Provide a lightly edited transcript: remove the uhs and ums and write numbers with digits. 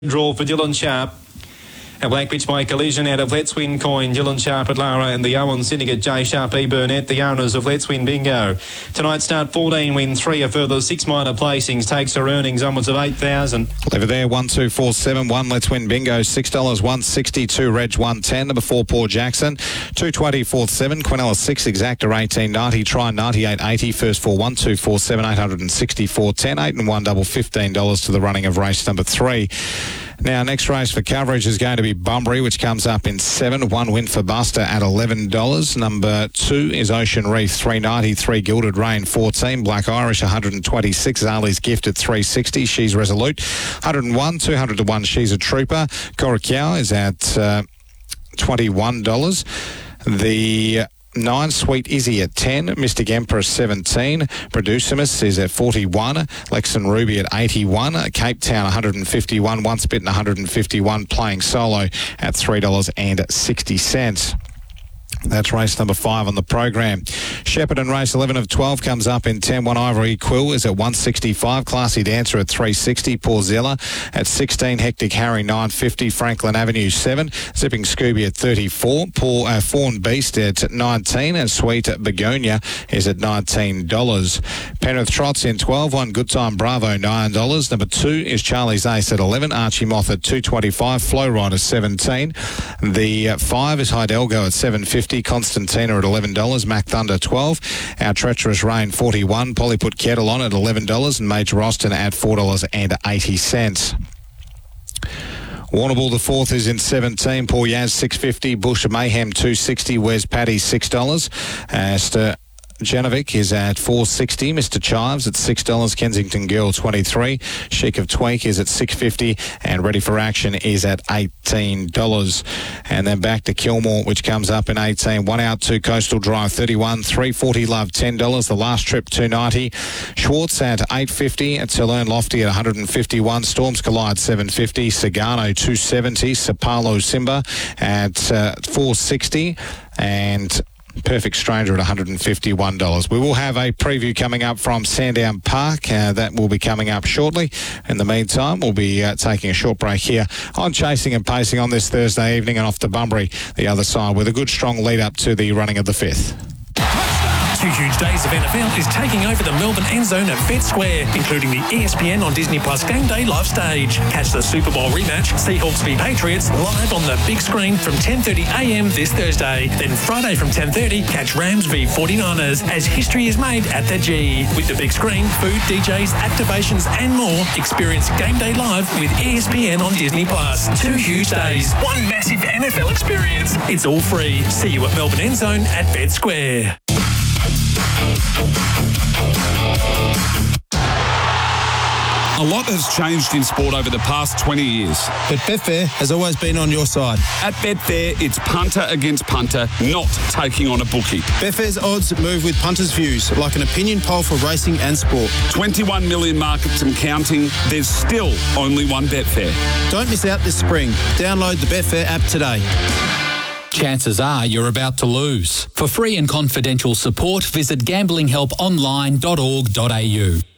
Draw for Dylan Sharp. At Blackbridge by collision out of Let's Win Coin, Dylan Sharp at Lara and the Owen Syndicate, J Sharp E Burnett, the owners of Let's Win Bingo. Tonight start 14, win 3, a further 6 minor placings, takes her earnings onwards of 8,000. Lever there, 1, 2, 4, 7, 1, Let's Win Bingo, $6, 162, Reg 110, number 4, Paul Jackson, 220, 4th 7, Quinella 6, Exacta 1890, Try 9880, first 4, 1, 2, 4, 7, 864, 10, 8 and 1, double $15 to the running of race number 3. Now, next race for coverage is going to be Bunbury, which comes up in 7. 1 win for Buster at $11. Number 2 is Ocean Reef, $3.93. Gilded Rain, 14. Black Irish, 126. Zali's Gift at $3.60. She's Resolute, 101. 200 to 1. She's a Trooper. Coracao is at $21. The 9, Sweet Izzy at 10, Mystic Emperor 17, Producimus is at 41, Lexan Ruby at 81, Cape Town 151, Once Bitten 151, Playing Solo at $3.60. That's race number 5 on the program. Shepparton race 11 of 12 comes up in 10. 1 Ivory Quill is at 165. Classy Dancer at 360. Pauzella at 16. Hectic Harry 950. Franklin Avenue 7. Zipping Scooby at 34. Fawn Beast at 19. And Sweet Begonia is at $19. Penrith Trots in 12. 1 Good Time Bravo $9. Number 2 is Charlie's Ace at 11. Archie Moth at $2.25. Flow Rider 17. The 5 is Hidalgo at $7.50. Constantina at $11, Mac Thunder 12, Our Treacherous Rain 41, Polly put Kettle on at $11 and Major Austin at $4.80. Warrnambool the 4th is in 17, Paul Yaz 650, Bush Mayhem 260, Wes Paddy $6, Janovic is at $4.60. Mr. Chives at $6. Kensington Girl 23. Chic of Tweak is at $6.50, and Ready for Action is at $18. And then back to Kilmore, which comes up in 18. 1 Out 2 Coastal Drive 31. 340 Love $10. The Last Trip $2.90. Schwartz at $8.50. At Tulane Lofty at $151. Storms Collide $7.50. Sagano $2.70. Sapalo Simba at $4.60. And Perfect Stranger at $151. We will have a preview coming up from Sandown Park. That will be coming up shortly. In the meantime, we'll be taking a short break here on Chasing and Pacing on this Thursday evening, and off to Bunbury, the other side, with a good strong lead up to the running of the 5th. 2 huge days of NFL is taking over the Melbourne end zone at Vet Square, including the ESPN on Disney Plus Game Day live stage. Catch the Super Bowl rematch, Seahawks v Patriots, live on the big screen from 10:30am this Thursday. Then Friday from 10:30, catch Rams v 49ers as history is made at the G. With the big screen, food, DJs, activations and more, experience Game Day live with ESPN on Disney Plus. 2 huge days, 1 massive NFL experience. It's all free. See you at Melbourne end zone at Vet Square. A lot has changed in sport over the past 20 years. But Betfair has always been on your side. At Betfair, it's punter against punter, not taking on a bookie. Betfair's odds move with punters' views, like an opinion poll for racing and sport. 21 million markets and counting. There's still only one Betfair. Don't miss out this spring. Download the Betfair app today. Chances are you're about to lose. For free and confidential support, visit gamblinghelponline.org.au.